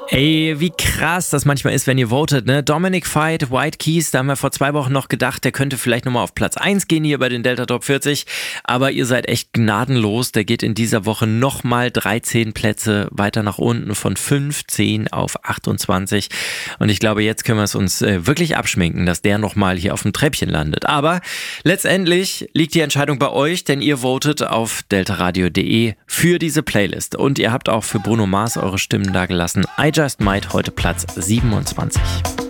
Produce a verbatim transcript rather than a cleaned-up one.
Ey, wie krass das manchmal ist, wenn ihr votet, ne? Dominic Veit, White Keys, da haben wir vor zwei Wochen noch gedacht, der könnte vielleicht nochmal auf Platz eins gehen hier bei den Delta Top vierzig, aber ihr seid echt gnadenlos. Der geht in dieser Woche nochmal dreizehn Plätze weiter nach unten, von fünfzehn auf achtundzwanzig, und ich glaube, jetzt können wir es uns äh, wirklich abschminken, dass der nochmal hier auf dem Treppchen landet. Aber letztendlich liegt die Entscheidung bei euch, denn ihr votet auf deltaradio punkt de für diese Playlist und ihr habt auch für Bruno Mars eure Stimmen da gelassen. I Just Might heute Platz siebenundzwanzig.